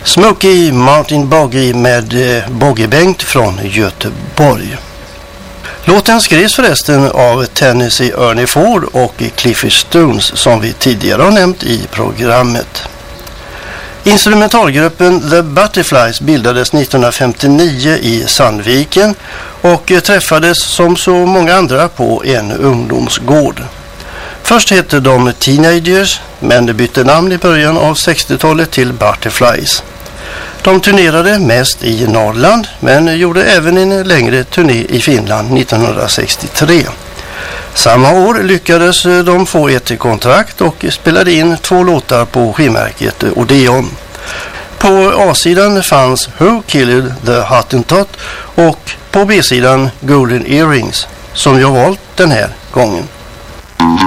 Smokey Mountain Boogie med Boogie Bengt från Göteborg. Låten skrevs förresten av Tennessee Ernie Ford och Cliffy Stones som vi tidigare har nämnt i programmet. Instrumentalgruppen The Butterflies bildades 1959 i Sandviken och träffades som så många andra på en ungdomsgård. Först hette de Teenagers, men de bytte namn i början av 60-talet till Butterflies. De turnerade mest i Norrland, men gjorde även en längre turné i Finland 1963. Samma år lyckades de få ett kontrakt och spelade in 2 låtar på skivmärket Odeon. På A-sidan fanns Who Killed the Hottentot och på B-sidan Golden Earrings, som jag valt den här gången.